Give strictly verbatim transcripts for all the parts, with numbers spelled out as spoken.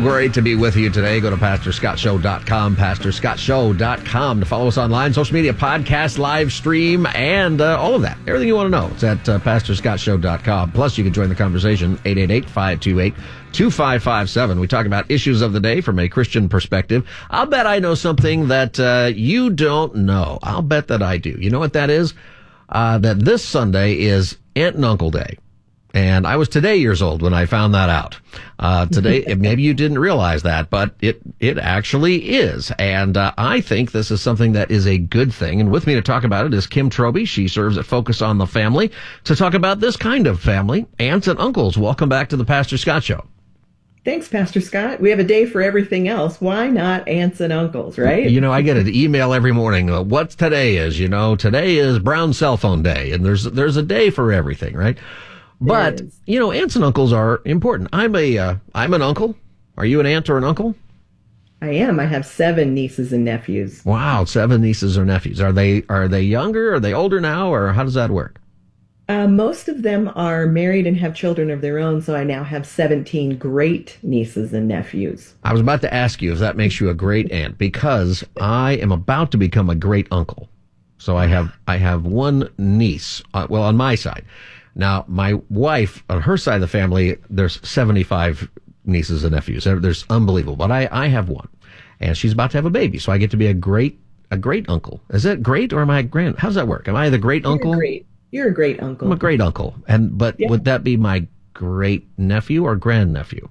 Great to be with you today. Go to pastor scott show dot com, pastor scott show dot com to follow us online, social media, podcast, live stream, and uh, all of that. Everything you want to know. It's at uh, pastor scott show dot com. Plus, you can join the conversation, eight eight eight, five two eight, two five five seven. We talk about issues of the day from a Christian perspective. I'll bet I know something that uh, you don't know. I'll bet that I do. You know what that is? Uh, that this Sunday is Aunt and Uncle Day. And I was today years old when I found that out. Uh, today, maybe you didn't realize that, but it, it actually is. And, uh, I think this is something that is a good thing. And with me to talk about it is Kim Troby. She serves at Focus on the Family to talk about this kind of family, aunts and uncles. Welcome back to the Pastor Scott Show. Thanks, Pastor Scott. We have a day for everything else. Why not aunts and uncles, right? You know, I get an email every morning. Uh, what today is, you know, today is Brown Cell Phone Day. And there's, there's a day for everything, right? But, you know, aunts and uncles are important. I'm a, uh, I'm an uncle. Are you an aunt or an uncle? I am. I have seven nieces and nephews. Wow, seven nieces or nephews. Are they, are they younger? Are they older now? Or how does that work? Uh, most of them are married and have children of their own, so I now have seventeen great nieces and nephews. I was about to ask you if that makes you a great aunt, because I am about to become a great uncle. So I have, I have one niece, uh, well, on my side. Now, my wife, on her side of the family, there's seventy-five nieces and nephews. There's unbelievable. But I, I have one. And she's about to have a baby. So I get to be a great, a great uncle. Is that great or am I a grand? How does that work? Am I the great You're uncle? Great. You're a great uncle. I'm a great uncle. And, but yeah. Would that be my great nephew or grandnephew?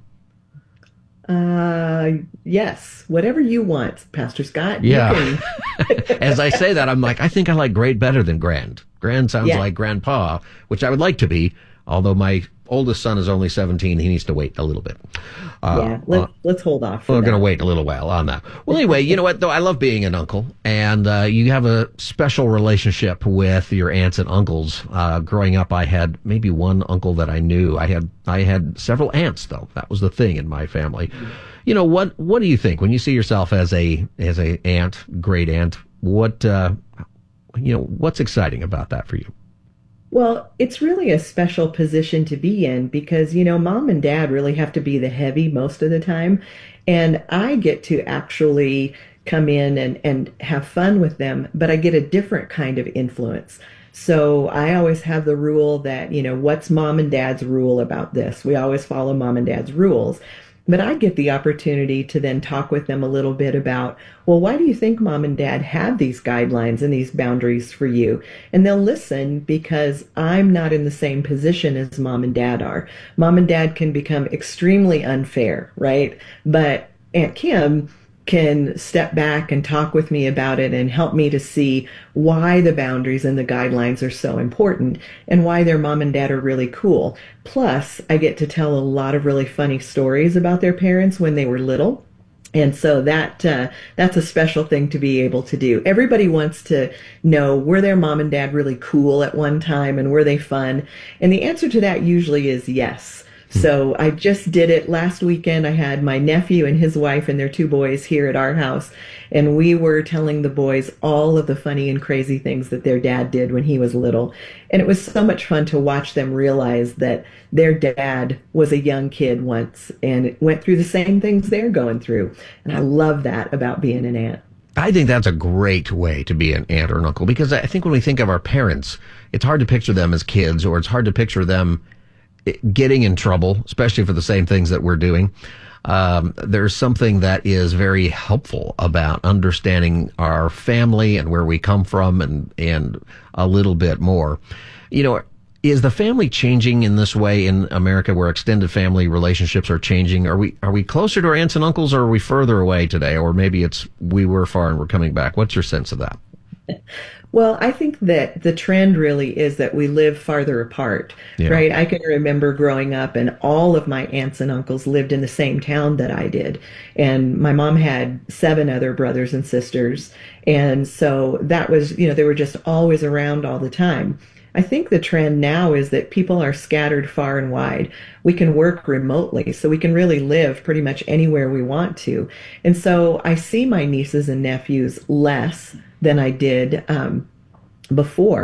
Uh, yes. Whatever you want, Pastor Scott. Yeah. Can... As I say that, I'm like, I think I like great better than grand. Grand sounds yeah. like grandpa, which I would like to be, although my oldest son is only seventeen. He needs to wait a little bit. Uh, yeah, let's, uh, let's hold off. We're going to wait a little while on that. Well, anyway, you know what, though? I love being an uncle, and uh, you have a special relationship with your aunts and uncles. Uh, growing up, I had maybe one uncle that I knew. I had I had several aunts, though. That was the thing in my family. Mm-hmm. You know, what What do you think when you see yourself as a as a aunt, great aunt? What uh, you know, what's exciting about that for you? Well, it's really a special position to be in because, you know, mom and dad really have to be the heavy most of the time. And I get to actually come in and, and have fun with them, but I get a different kind of influence. So I always have the rule that, you know, what's mom and dad's rule about this? We always follow mom and dad's rules. But I get the opportunity to then talk with them a little bit about, well, why do you think mom and dad have these guidelines and these boundaries for you? And they'll listen because I'm not in the same position as mom and dad are. Mom and dad can become extremely unfair, right? But Aunt Kim can step back and talk with me about it and help me to see why the boundaries and the guidelines are so important and why their mom and dad are really cool. Plus, I get to tell a lot of really funny stories about their parents when they were little. And so that uh, that's a special thing to be able to do. Everybody wants to know, were their mom and dad really cool at one time and were they fun? And the answer to that usually is yes. So I just did it last weekend. I had my nephew and his wife and their two boys here at our house, and we were telling the boys all of the funny and crazy things that their dad did when he was little. And it was so much fun to watch them realize that their dad was a young kid once and went through the same things they're going through. And I love that about being an aunt. I think that's a great way to be an aunt or an uncle, because I think when we think of our parents, it's hard to picture them as kids, or it's hard to picture them getting in trouble, especially for the same things that we're doing. Um, there's something that is very helpful about understanding our family and where we come from, and, and a little bit more. You know, is the family changing in this way in America, where extended family relationships are changing? Are we, are we closer to our aunts and uncles, or are we further away today? Or maybe it's, we were far and we're coming back. What's your sense of that? Well, I think that the trend really is that we live farther apart, yeah. right? I can remember growing up and all of my aunts and uncles lived in the same town that I did. And my mom had seven other brothers and sisters. And so that was, you know, they were just always around all the time. I think the trend now is that people are scattered far and wide. We can work remotely, so we can really live pretty much anywhere we want to. And so I see my nieces and nephews less than I did um, before.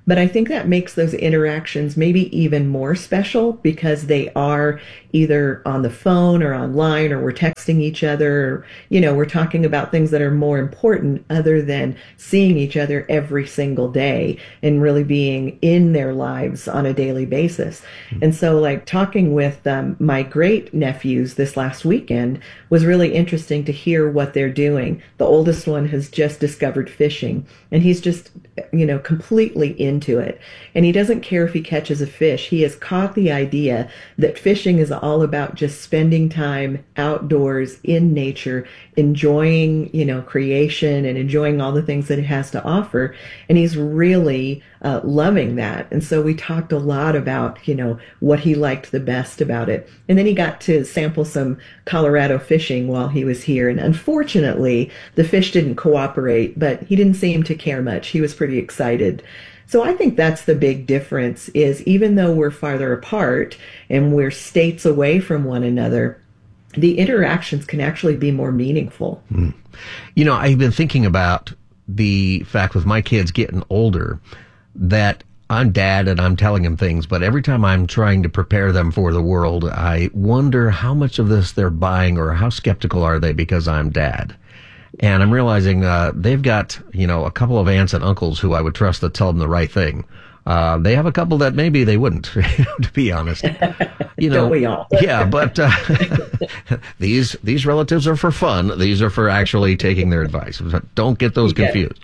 But I think that makes those interactions maybe even more special because they are either on the phone or online or we're texting each other, or, you know, we're talking about things that are more important other than seeing each other every single day and really being in their lives on a daily basis. And so, like, talking with um, my great nephews this last weekend was really interesting to hear what they're doing. The oldest one has just discovered fishing, and he's just, you know, completely into it. And he doesn't care if he catches a fish. He has caught the idea that fishing is all about just spending time outdoors in nature, enjoying, you know, creation and enjoying all the things that it has to offer. And he's really uh, loving that. And so we talked a lot about, you know, what he liked the best about it. And then he got to sample some Colorado fishing while he was here. And unfortunately, the fish didn't cooperate, but he didn't seem to care much. He was pretty excited. So I think that's the big difference is even though we're farther apart and we're states away from one another, the interactions can actually be more meaningful. Mm. You know, I've been thinking about the fact with my kids getting older that I'm dad and I'm telling them things, but every time I'm trying to prepare them for the world, I wonder how much of this they're buying or how skeptical are they because I'm dad. And I'm realizing uh, they've got, you know, a couple of aunts and uncles who I would trust to tell them the right thing. Uh, they have a couple that maybe they wouldn't, to be honest. You know, Don't we all? Yeah, but uh, these these relatives are for fun. These are for actually taking their advice. Don't get those confused.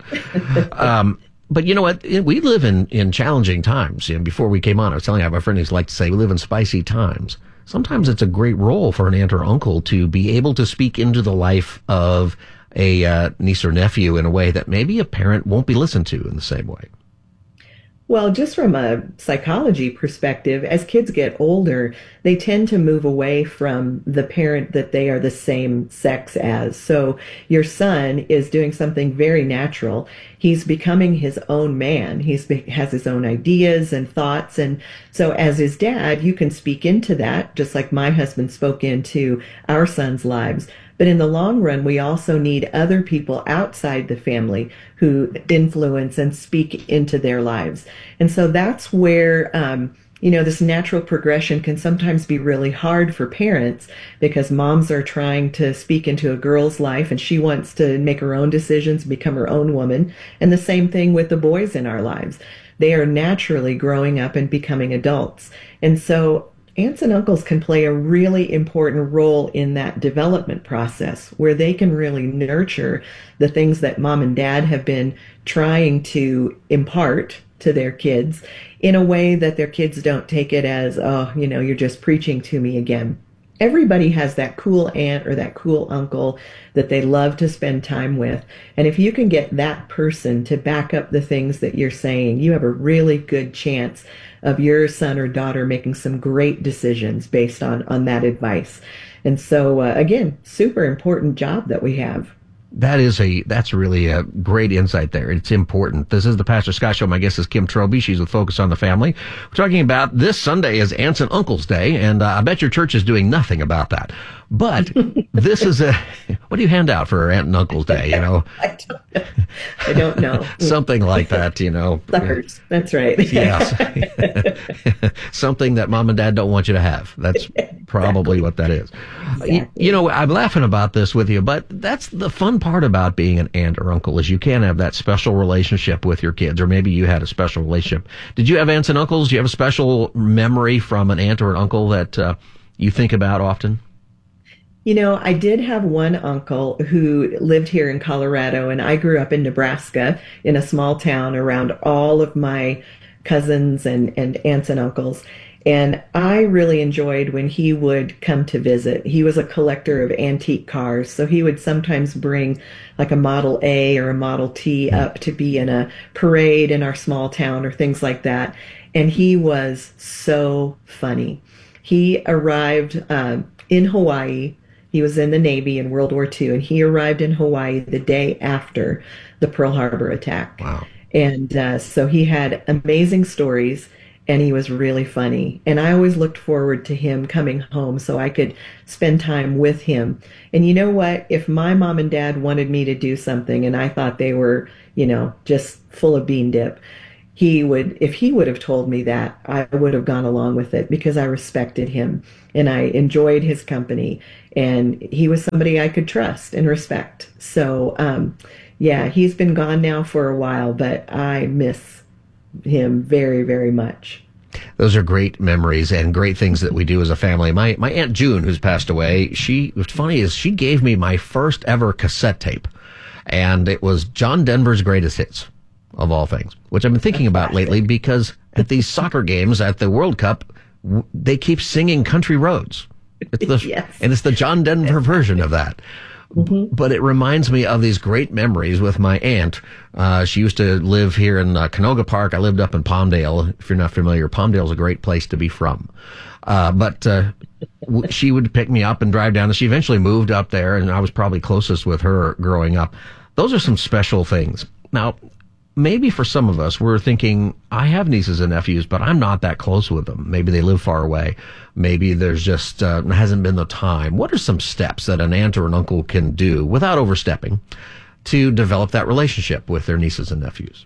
Um, but you know what? We live in, in challenging times. You know, before we came on, I was telling you, I have a friend who's like to say we live in spicy times. Sometimes it's a great role for an aunt or uncle to be able to speak into the life of a uh, niece or nephew in a way that maybe a parent won't be listened to in the same way. Well, just from a psychology perspective, as kids get older, they tend to move away from the parent that they are the same sex as. So your son is doing something very natural. He's becoming his own man. He's has his own ideas and thoughts. And so as his dad, you can speak into that, just like my husband spoke into our son's lives. But in the long run, we also need other people outside the family who influence and speak into their lives. And so that's where, um, you know, this natural progression can sometimes be really hard for parents because moms are trying to speak into a girl's life and she wants to make her own decisions, become her own woman. And the same thing with the boys in our lives. They are naturally growing up and becoming adults. And so aunts and uncles can play a really important role in that development process where they can really nurture the things that mom and dad have been trying to impart to their kids in a way that their kids don't take it as, oh, you know, you're just preaching to me again. Everybody has that cool aunt or that cool uncle that they love to spend time with. And if you can get that person to back up the things that you're saying, you have a really good chance of your son or daughter making some great decisions based on, on that advice. And so, uh, again, super important job that we have. That is a, that's really a great insight there. It's important. This is the Pastor Scott Show. My guest is Kim Trowbridge. She's with Focus on the Family. We're talking about this Sunday is Aunts and Uncles Day, and uh, I bet your church is doing nothing about that. But this is a, what do you hand out for Aunt and Uncle's Day, you know? I don't know. I don't know. Something like that, you know. Suckers. That's right. Yes. Something that mom and dad don't want you to have. That's probably exactly what that is. Exactly. You, you know, I'm laughing about this with you, but that's the fun part about being an aunt or uncle is you can have that special relationship with your kids, or maybe you had a special relationship. Did you have aunts and uncles? Do you have a special memory from an aunt or an uncle that uh, you think about often? You know, I did have one uncle who lived here in Colorado, and I grew up in Nebraska in a small town around all of my cousins and, and aunts and uncles. And I really enjoyed when he would come to visit. He was a collector of antique cars, so he would sometimes bring like a Model A or a Model T up to be in a parade in our small town or things like that. And he was so funny. He arrived uh, in Hawaii. He was in the Navy in World War Two, and he arrived in Hawaii the day after the Pearl Harbor attack. Wow. And uh, so he had amazing stories, and he was really funny. And I always looked forward to him coming home so I could spend time with him. And you know what? If my mom and dad wanted me to do something and I thought they were, you know, just full of bean dip, he would, if he would have told me that, I would have gone along with it because I respected him and I enjoyed his company, and he was somebody I could trust and respect. So, um, yeah, he's been gone now for a while, but I miss him very, very much. Those are great memories and great things that we do as a family. My my Aunt June, who's passed away, she, what's funny is she gave me my first ever cassette tape, and it was John Denver's Greatest Hits, of all things, which I've been thinking about lately because at these soccer games at the World Cup, w- they keep singing Country Roads. It's the, Yes. And it's the John Denver version of that. Mm-hmm. But it reminds me of these great memories with my aunt. Uh, she used to live here in uh, Canoga Park. I lived up in Palmdale. If you're not familiar, Palmdale's a great place to be from. Uh, but uh, w- she would pick me up and drive down. And she eventually moved up there, and I was probably closest with her growing up. Those are some special things. Now, maybe for some of us, we're thinking, I have nieces and nephews, but I'm not that close with them. Maybe they live far away. Maybe there's just uh, hasn't been the time. What are some steps that an aunt or an uncle can do without overstepping to develop that relationship with their nieces and nephews?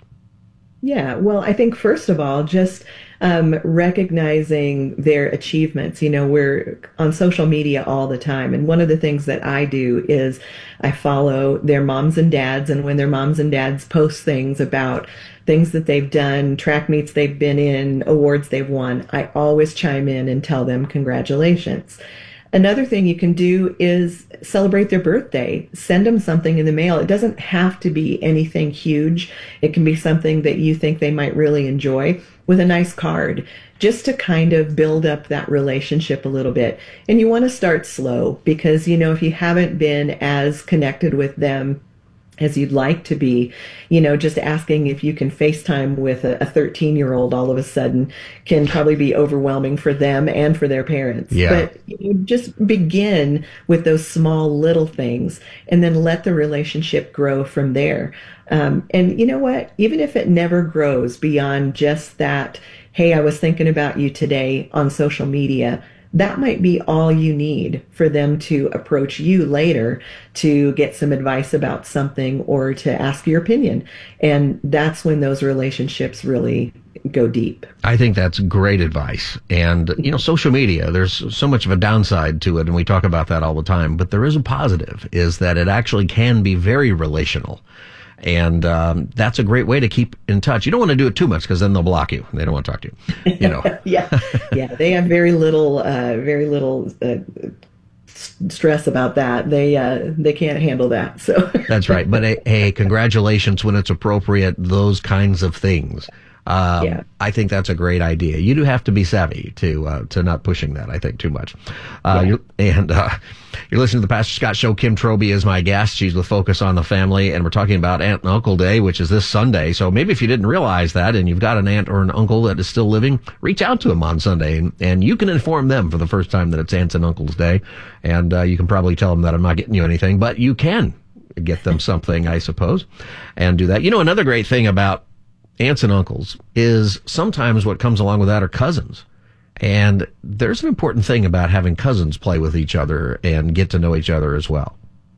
Yeah, well, I think first of all, just um, recognizing their achievements. You know, we're on social media all the time. And one of the things that I do is I follow their moms and dads. And when their moms and dads post things about things that they've done, track meets they've been in, awards they've won, I always chime in and tell them congratulations. Another thing you can do is celebrate their birthday. Send them something in the mail. It doesn't have to be anything huge. It can be something that you think they might really enjoy with a nice card, just to kind of build up that relationship a little bit. And you want to start slow because, you know, if you haven't been as connected with them as you'd like to be, you know, just asking if you can FaceTime with a thirteen year old all of a sudden can probably be overwhelming for them and for their parents. Yeah. But you know, just begin with those small little things and then let the relationship grow from there. Um, and you know what? Even if it never grows beyond just that, hey, I was thinking about you today on social media, that might be all you need for them to approach you later to get some advice about something or to ask your opinion. And that's when those relationships really go deep. I think that's great advice. And, you know, social media, there's so much of a downside to it, and we talk about that all the time. But there is a positive, is that it actually can be very relational. And um, that's a great way to keep in touch. You don't want to do it too much because then they'll block you. They don't want to talk to you. You know. yeah, yeah. They have very little, uh, very little uh, s- stress about that. They uh, they can't handle that. So that's right. But hey, hey, congratulations when it's appropriate. Those kinds of things. Um, yeah. I think that's a great idea. You do have to be savvy to uh, to not pushing that, I think, too much. Uh, Yeah. you're, and uh, you're listening to the Pastor Scott Show. Kim Troby is my guest. She's with Focus on the Family, and we're talking about Aunt and Uncle Day, which is this Sunday. So maybe if you didn't realize that and you've got an aunt or an uncle that is still living, reach out to them on Sunday, and, and you can inform them for the first time that it's Aunts and Uncles Day. And uh, you can probably tell them that I'm not getting you anything, but you can get them something, I suppose, and do that. You know, another great thing about aunts and uncles is sometimes what comes along with that are cousins. And there's an important thing about having cousins play with each other and get to know each other as well.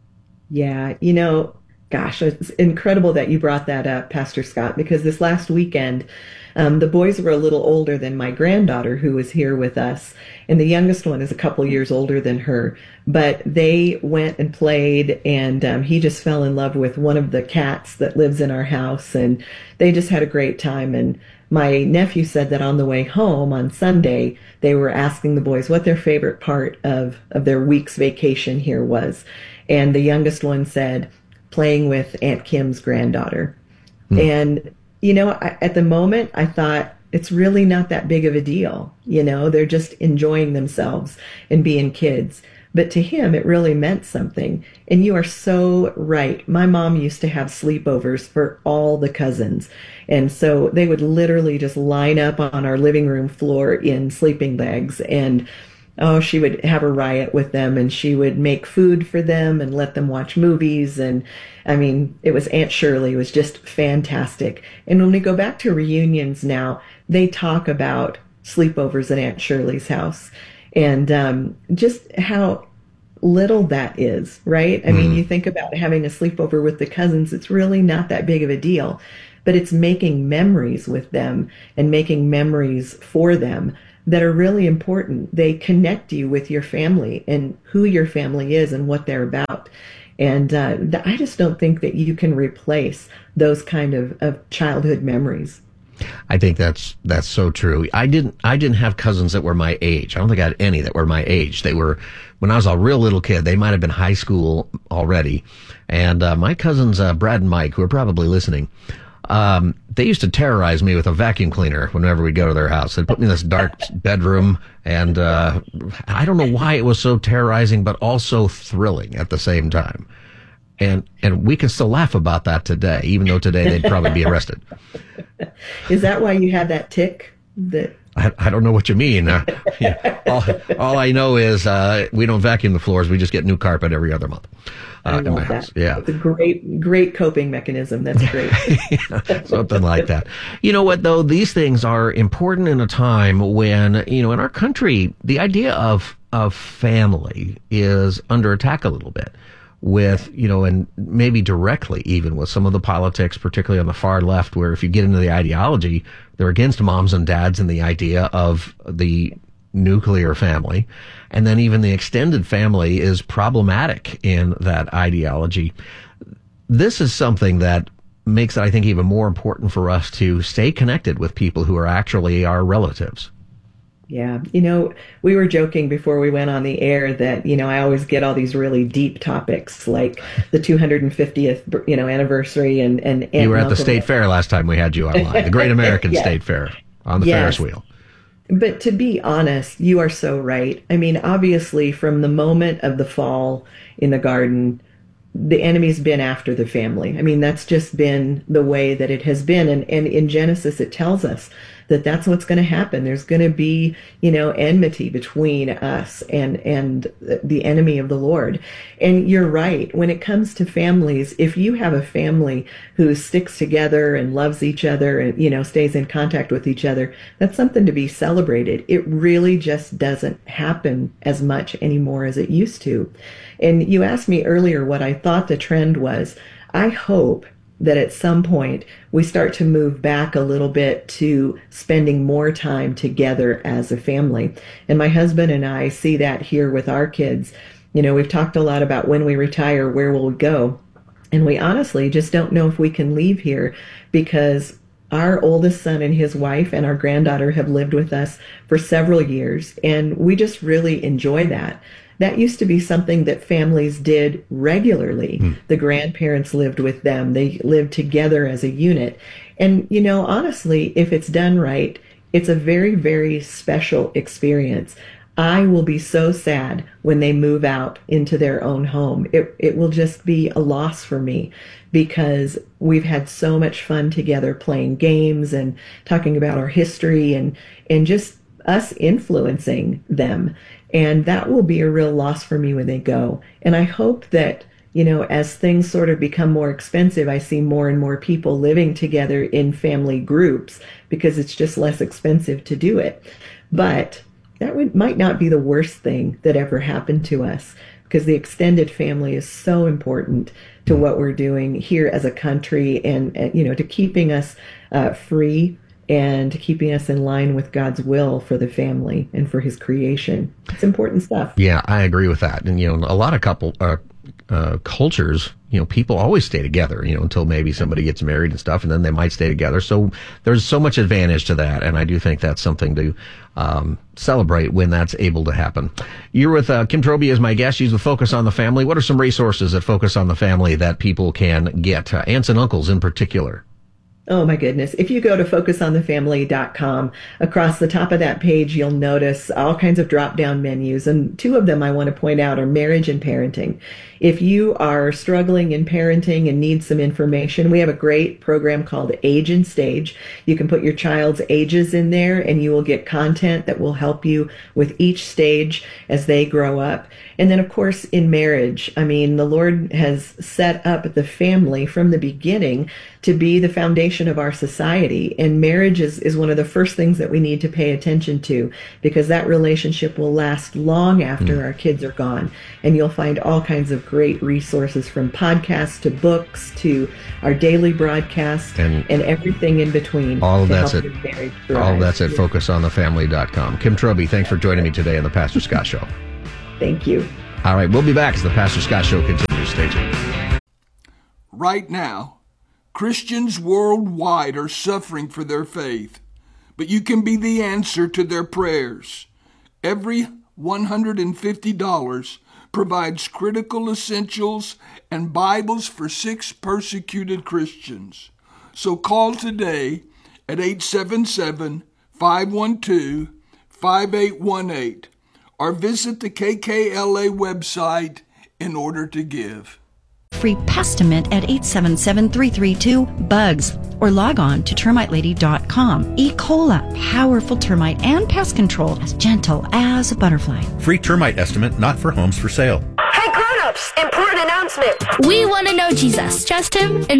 Yeah, you know, gosh, it's incredible that you brought that up, Pastor Scott, because this last weekend, um, the boys were a little older than my granddaughter who was here with us. And the youngest one is a couple years older than her. But they went and played, and um, he just fell in love with one of the cats that lives in our house. And they just had a great time. And my nephew said that on the way home on Sunday, they were asking the boys what their favorite part of, of their week's vacation here was. And the youngest one said, playing with Aunt Kim's granddaughter. Hmm. And, you know, I, at the moment, I thought, it's really not that big of a deal. You know, they're just enjoying themselves and being kids. But to him, it really meant something. And you are so right. My mom used to have sleepovers for all the cousins. And so they would literally just line up on our living room floor in sleeping bags. And oh, she would have a riot with them, and she would make food for them and let them watch movies. And I mean, it was Aunt Shirley. It was just fantastic. And when we go back to reunions now, they talk about sleepovers at Aunt Shirley's house and um, just how little that is, right? I mean, you think about having a sleepover with the cousins, it's really not that big of a deal. but it's making memories with them and making memories for them that are really important. They connect you with your family and who your family is and what they're about. And uh, I just don't think that you can replace those kind of, of childhood memories. I think that's that's so true. I didn't I didn't have cousins that were my age. I don't think I had any that were my age. They were, when I was a real little kid, they might have been high school already. And uh, my cousins, uh, Brad and Mike, who are probably listening, um, they used to terrorize me with a vacuum cleaner whenever we'd go to their house. They'd put me in this dark bedroom, and uh, I don't know why it was so terrorizing, but also thrilling at the same time. And and we can still laugh about that today, even though today they'd probably be arrested. Is that why you have that tick? That I, I don't know what you mean. Uh, yeah. all, all I know is uh, we don't vacuum the floors. We just get new carpet every other month uh, I in my love house. that. Yeah, it's a great, great coping mechanism. That's great. Yeah, something like that. You know what, though? These things are important in a time when, you know, in our country, the idea of of family is under attack a little bit. With, you know, and maybe directly even with some of the politics, particularly on the far left, where if you get into the ideology, they're against moms and dads and the idea of the nuclear family. And then even the extended family is problematic in that ideology. This is something that makes it, I think, even more important for us to stay connected with people who are actually our relatives. Yeah. You know, we were joking before we went on the air that, you know, I always get all these really deep topics like the two hundred fiftieth, you know, anniversary and, and Aunt you were at the Malcolm. State Fair last time we had you online, the Great American Yes. State Fair on the Yes. Ferris wheel. But to be honest, you are so right. I mean, obviously, from the moment of the fall in the garden, the enemy's been after the family. I mean, that's just been the way that it has been. And, and in Genesis, it tells us that that's what's going to happen. There's going to be, you know, enmity between us and, and the enemy of the Lord. And you're right. When it comes to families, if you have a family who sticks together and loves each other and, you know, stays in contact with each other, that's something to be celebrated. It really just doesn't happen as much anymore as it used to. And you asked me earlier what I thought the trend was. I hope that at some point we start to move back a little bit to spending more time together as a family. And my husband and I see that here with our kids. You know, we've talked a lot about when we retire, where will we go? And we honestly just don't know if we can leave here because our oldest son and his wife and our granddaughter have lived with us for several years, and we just really enjoy that. That used to be something that families did regularly. Mm. The grandparents lived with them. They lived together as a unit. And, you know, honestly, if it's done right, it's a very, very special experience. I will be so sad when they move out into their own home. It it will just be a loss for me because we've had so much fun together playing games and talking about our history and, and just us influencing them. And that will be a real loss for me when they go. And I hope that, you know, as things sort of become more expensive, I see more and more people living together in family groups because it's just less expensive to do it. But that would, might not be the worst thing that ever happened to us because the extended family is so important to what we're doing here as a country and, and you know, to keeping us uh, free and keeping us in line with God's will for the family and for his creation. It's important stuff. Yeah, I agree with that. And, you know, a lot of couple uh, uh, cultures, you know, people always stay together, you know, until maybe somebody gets married and stuff, and then they might stay together. So there's so much advantage to that. And I do think that's something to um, celebrate when that's able to happen. You're with uh, Kim Trobie as my guest. She's with Focus on the Family. What are some resources that Focus on the Family that people can get, uh, aunts and uncles in particular? Oh, my goodness. If you go to focus on the family dot com, across the top of that page, you'll notice all kinds of drop-down menus. And two of them I want to point out are marriage and parenting. If you are struggling in parenting and need some information, we have a great program called Age and Stage. You can put your child's ages in there and you will get content that will help you with each stage as they grow up. And then, of course, in marriage, I mean, the Lord has set up the family from the beginning to be the foundation foundation of our society, and marriage is, is one of the first things that we need to pay attention to, because that relationship will last long after mm. our kids are gone. And you'll find all kinds of great resources, from podcasts to books to our daily broadcast and, and everything in between. All of that's at all of that's at yeah. focus on the family dot com. Kim Trobey, thanks for joining me today on the Pastor Scott Show. Thank you. All right, we'll be back as the Pastor Scott Show continues. Stay tuned. Right now, Christians worldwide are suffering for their faith, but you can be the answer to their prayers. Every one hundred fifty dollars provides critical essentials and Bibles for six persecuted Christians. So call today at eight seven seven, five one two, five eight one eight or visit the K K L A website in order to give. Free Pestament at eight seven seven, three three two, BUGS or log on to termite lady dot com. E. Cola, powerful termite and pest control, as gentle as a butterfly. Free termite estimate not for homes for sale. Hey grown-ups, important announcement. We want to know Jesus. Trust him and